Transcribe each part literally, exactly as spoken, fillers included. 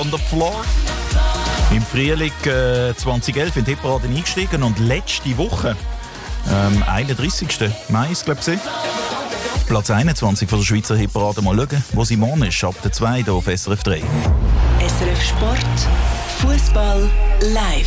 On the floor. Im Frühling äh, zwanzig elf in die Hitparade eingestiegen und letzte Woche, ähm, einunddreißigsten Mai, glaube ich, Platz einundzwanzig von der Schweizer Hitparade. Mal schauen, wo sie morgen ist, ab der zwei hier auf S R F drei. S R F Sport, Fußball live.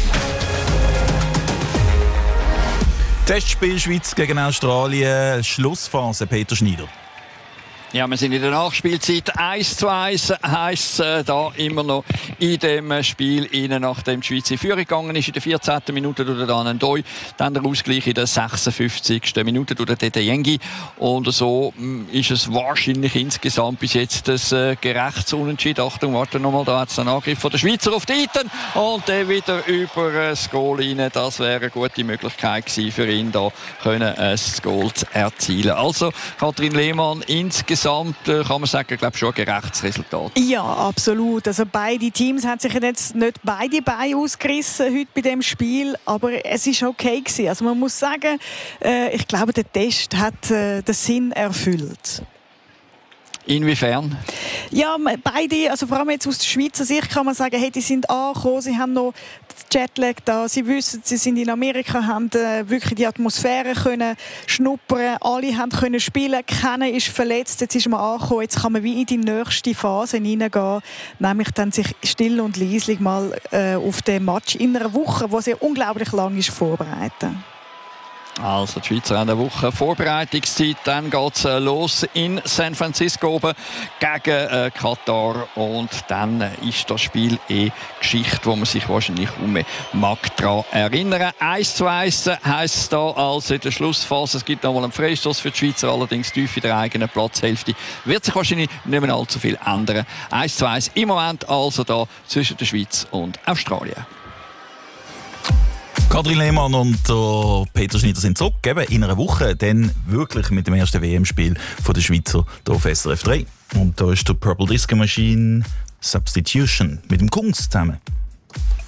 Testspiel Schweiz gegen Australien, Schlussphase, Peter Schneider. Ja, wir sind in der Nachspielzeit. eins zu eins heisst äh, da immer noch in dem Spiel, innen, nachdem die Schweiz in Führung gegangen ist. In der vierzehnten Minute durch den Anendoi, dann der Ausgleich in der sechsundfünfzigsten Minute durch den Tete Yengi. Und so mh, ist es wahrscheinlich insgesamt bis jetzt ein äh, gerechtes Unentschieden. Achtung, warte nochmal, da hat es einen Angriff von der Schweizer auf die Iten und der wieder über äh, das Goal rein. Das wäre eine gute Möglichkeit gewesen für ihn, da können, äh, das Goal zu erzielen. Also, Kathrin Lehmann, insgesamt kann man sagen, glaube schon ein gerechtes Resultat. Ja, absolut. Also beide Teams haben sich jetzt nicht beide Beine ausgerissen heute bei dem Spiel, aber es ist okay gewesen. Also man muss sagen, äh, ich glaube, der Test hat äh, den Sinn erfüllt. Inwiefern? Ja, beide, also vor allem jetzt aus der Schweizer Sicht kann man sagen, hey, die sind angekommen, sie haben noch Jetlag da, sie wissen, sie sind in Amerika, haben äh, wirklich die Atmosphäre können schnuppern, alle haben können spielen, keiner ist verletzt, jetzt ist man angekommen, jetzt kann man wie in die nächste Phase hineingehen, nämlich dann sich still und leislich mal äh, auf den Match in einer Woche, wo sehr unglaublich lang ist, vorbereiten. Also die Schweizer haben eine Woche Vorbereitungszeit, dann geht es los in San Francisco oben gegen äh, Katar und dann ist das Spiel eh Geschichte, wo man sich wahrscheinlich um mag daran erinnern. eins zu eins heisst es da also in der Schlussphase. Es gibt noch mal einen Freistoß für die Schweizer, allerdings tief in der eigenen Platzhälfte. Wird sich wahrscheinlich nicht mehr allzu viel ändern. eins zu eins im Moment also da zwischen der Schweiz und Australien. Kathrin Lehmann und äh, Peter Schneider sind zurück, eben in einer Woche, dann wirklich mit dem ersten W M-Spiel der Schweizer hier auf S R F drei. Und da ist der Purple Disco Machine Substitution mit dem Kunst zusammen.